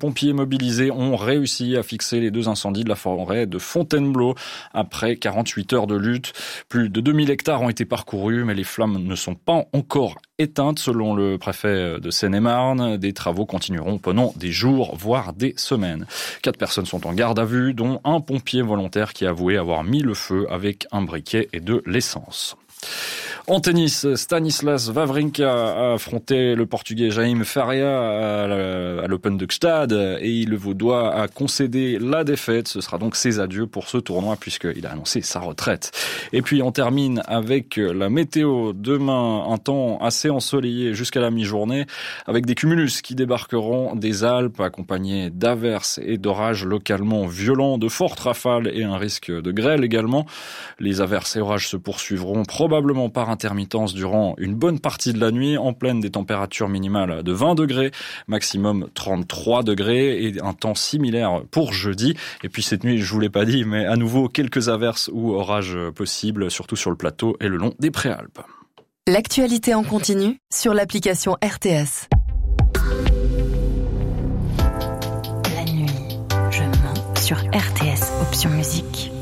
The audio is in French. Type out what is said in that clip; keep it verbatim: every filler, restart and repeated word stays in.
pompiers mobilisés ont réussi à fixer les deux incendies de la forêt de Fontainebleau après quarante-huit heures de lutte. Plus de deux mille hectares ont été parcourus, mais les flammes ne sont pas encore éteintes selon le préfet de Seine-et-Marne. Des travaux continueront pendant des jours, voire des semaines. Quatre personnes sont en garde à vue, dont un pompier volontaire qui a avoué avoir mis le feu avec un briquet et de l'essence. En tennis, Stanislas Wawrinka a affronté le Portugais Jaime Faria à l'Open de Gstad et le Vaudois a concédé la défaite. Ce sera donc ses adieux pour ce tournoi puisqu'il a annoncé sa retraite. Et puis on termine avec la météo. Demain, un temps assez ensoleillé jusqu'à la mi-journée avec des cumulus qui débarqueront des Alpes accompagnés d'averses et d'orages localement violents, de fortes rafales et un risque de grêle également. Les averses et orages se poursuivront probablement par intermittence durant une bonne partie de la nuit, en pleine des températures minimales de vingt degrés, maximum trente-trois degrés et un temps similaire pour jeudi. Et puis cette nuit, je vous l'ai pas dit, mais à nouveau quelques averses ou orages possibles, surtout sur le plateau et le long des Préalpes. L'actualité en continu sur l'application R T S. La nuit, je mens sur R T S, option musique.